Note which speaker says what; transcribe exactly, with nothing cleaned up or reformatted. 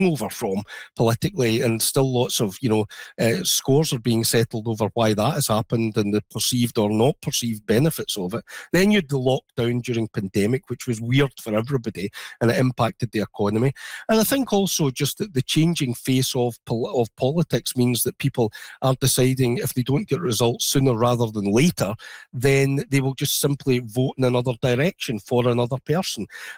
Speaker 1: hangover from politically, and still lots of, you know, uh, scores are being settled over why that has happened and the perceived or not perceived benefits of it. Then you had the lockdown during pandemic, which was weird for everybody, and it impacted the economy. And I think also just that the changing face of pol- of politics means that people are deciding if they don't get results sooner rather than later, then they will just simply vote in another direction for another person.